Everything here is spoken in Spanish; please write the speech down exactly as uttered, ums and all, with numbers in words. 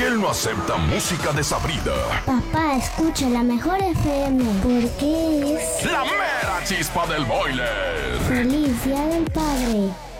que él no acepta música desabrida. Papá, escucha la mejor F M, porque es la mera chispa del boiler. Feliz Día del Padre.